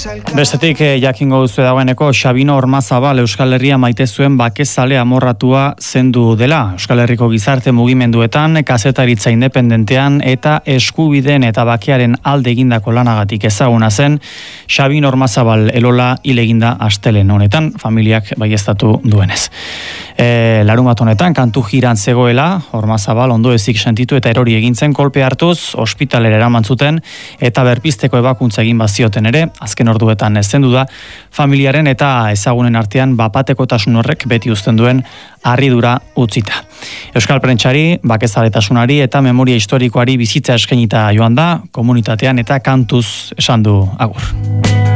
Bestetik, jakingo duzu dagoeneko Sabino Ormazabal Euskal Herria maite zuen bakezale amorratua zendu dela. Euskal Herriko gizarte mugimenduetan, kazetaritza independentean eta eskubideen eta bakearen alde egindako lanagatik ezaguna zen, Sabino Ormazabal Elola hil eginda astelen honetan, familiak baieztatu duenez. Larunbat honetan, kantu jiran zegoela, Ormazabal ondo ezik sentitu eta erori egintzen kolpe hartuz, ospitalera eraman zuten eta berpizteko ebakuntza egin bazioten ere, azken orduetan zendu da, familiaren eta ezagunen artean bapatekotasun horrek beti uzten duen harridura utzita. Euskal Prentsari, bakezaletasunari eta memoria historikoari bizitza eskainita joan da, komunitatean eta kantuz esan du agur.